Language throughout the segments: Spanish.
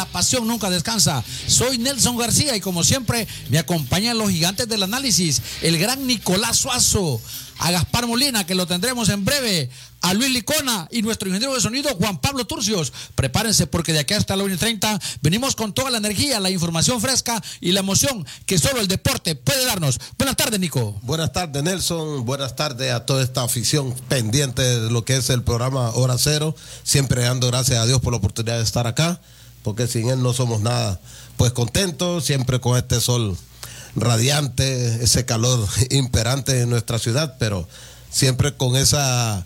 La pasión nunca descansa. Soy Nelson García y como siempre me acompañan los gigantes del análisis, el gran Nicolás Suazo, a Gaspar Molina, que lo tendremos en breve, a Luis Licona y nuestro ingeniero de sonido Juan Pablo Turcios. Prepárense porque de aquí hasta la 1:30 venimos con toda la energía, la información fresca y la emoción que solo el deporte puede darnos. Buenas tardes, Nico. Buenas tardes, Nelson. Buenas tardes a toda esta afición pendiente de lo que es el programa Hora Cero. Siempre dando gracias a Dios por la oportunidad de estar acá, porque sin él no somos nada. Pues contentos, siempre con este sol radiante, ese calor imperante en nuestra ciudad, pero siempre con esa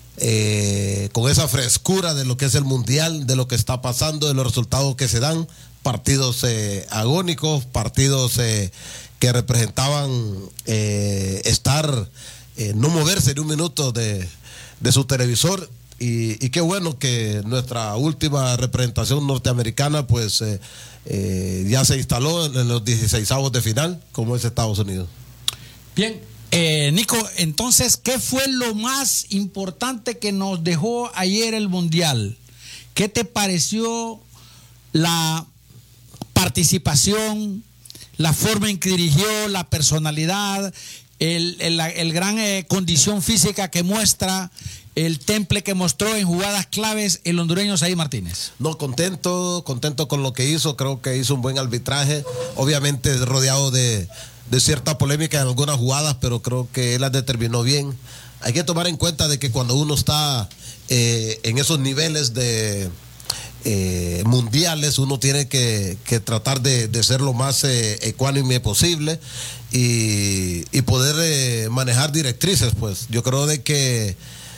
frescura de lo que es el mundial, de lo que está pasando, de los resultados que se dan, partidos agónicos, partidos que representaban no moverse ni un minuto de su televisor. Y qué bueno que nuestra última representación norteamericana pues ya se instaló en los 16avos de final, como es Estados Unidos. Bien, Nico, entonces, ¿qué fue lo más importante que nos dejó ayer el Mundial? ¿Qué te pareció la participación, la forma en que dirigió, la personalidad, el gran condición física que muestra, el temple que mostró en jugadas claves el hondureño Said Martínez? No, contento con lo que hizo. Creo que hizo un buen arbitraje, obviamente rodeado de cierta polémica en algunas jugadas, pero creo que él las determinó bien. Hay que tomar en cuenta de que cuando uno está en esos niveles de mundiales, uno tiene que tratar de ser lo más ecuánime posible y poder manejar directrices. Pues yo creo de que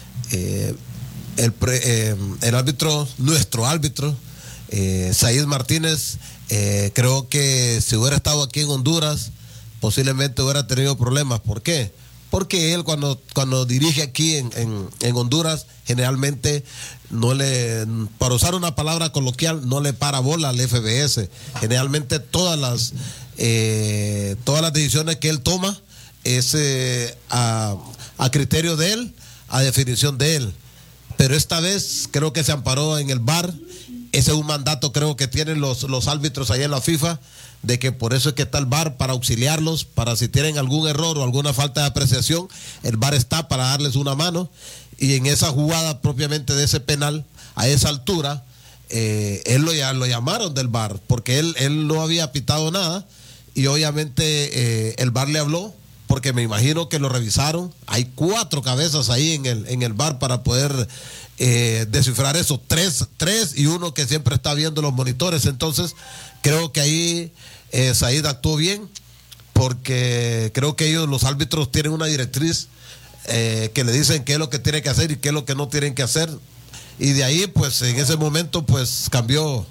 el árbitro, nuestro árbitro, Said Martínez, creo que si hubiera estado aquí en Honduras, posiblemente hubiera tenido problemas. ¿Por qué? Porque él cuando dirige aquí en Honduras, generalmente para usar una palabra coloquial, no le para bola al FBS. Generalmente todas las decisiones que él toma es a criterio de él, a definición de él. Pero esta vez creo que se amparó en el VAR. Ese es un mandato, creo que tienen los árbitros allá en la FIFA, de que por eso es que está el VAR, para auxiliarlos, para si tienen algún error o alguna falta de apreciación, el VAR está para darles una mano. Y en esa jugada propiamente de ese penal, a esa altura, él lo llamaron del VAR, porque él no había pitado nada, y obviamente el VAR le habló, porque me imagino que lo revisaron. Hay 4 cabezas ahí en el VAR para poder descifrar eso, tres y uno que siempre está viendo los monitores. Entonces creo que ahí Said actuó bien, porque creo que los árbitros tienen una directriz que le dicen qué es lo que tiene que hacer y qué es lo que no tienen que hacer, y de ahí pues en ese momento cambió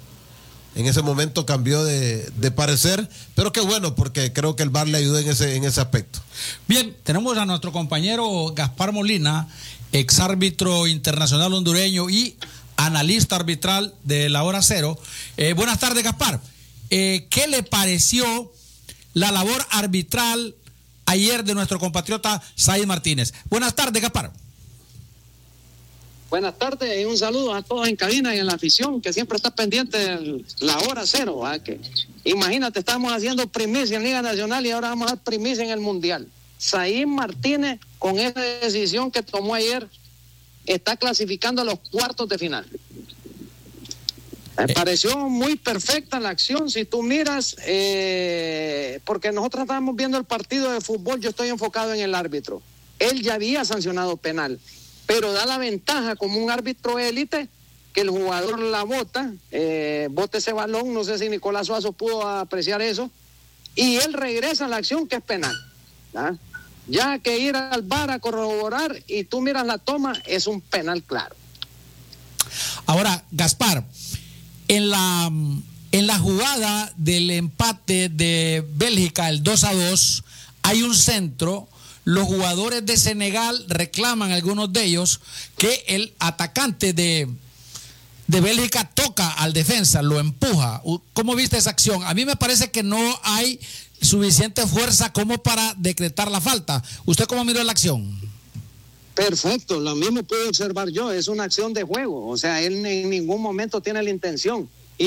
de parecer, pero qué bueno, porque creo que el VAR le ayudó en ese aspecto. Bien, tenemos a nuestro compañero Gaspar Molina, exárbitro internacional hondureño y analista arbitral de la Hora Cero. Buenas tardes, Gaspar. ¿Qué le pareció la labor arbitral ayer de nuestro compatriota Said Martínez? Buenas tardes, Gaspar. Buenas tardes y un saludo a todos en cabina y en la afición que siempre está pendiente de la Hora Cero. Que imagínate, estamos haciendo primicia en Liga Nacional y ahora vamos a hacer primicia en el Mundial. Said Martínez, con esa decisión que tomó ayer, está clasificando a los cuartos de final. Me pareció muy perfecta la acción. Si tú miras, porque nosotros estábamos viendo el partido de fútbol, yo estoy enfocado en el árbitro. Él ya había sancionado penal, pero da la ventaja como un árbitro élite, que el jugador la bota, bota ese balón. No sé si Nicolás Suazo pudo apreciar eso, y él regresa a la acción, que es penal, ¿ah? Ya que ir al VAR a corroborar, y tú miras la toma, es un penal claro. Ahora, Gaspar, en la jugada del empate de Bélgica, el 2-2, hay un centro. Los jugadores de Senegal reclaman, algunos de ellos, que el atacante de Bélgica toca al defensa, lo empuja. ¿Cómo viste esa acción? A mí me parece que no hay suficiente fuerza como para decretar la falta. ¿Usted cómo miró la acción? Perfecto, lo mismo puedo observar yo. Es una acción de juego, o sea, él en ningún momento tiene la intención.